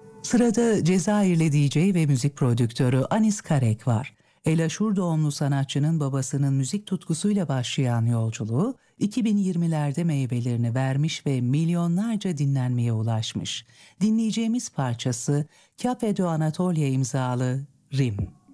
Sırada Cezayirli DJ ve müzik prodüktörü Anis Karek var. El Aşur doğumlu sanatçının babasının müzik tutkusuyla başlayan yolculuğu 2020'lerde meyvelerini vermiş ve milyonlarca dinlenmeye ulaşmış. Dinleyeceğimiz parçası Cafe de Anatolia imzalı Rim.